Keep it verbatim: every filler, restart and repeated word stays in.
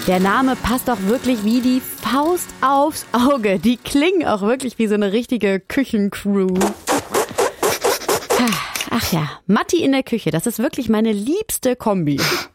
Der Name passt doch wirklich wie die Faust aufs Auge. Die klingen auch wirklich wie so eine richtige Küchencrew. Ach ja, Matti in der Küche, das ist wirklich meine liebste Kombi.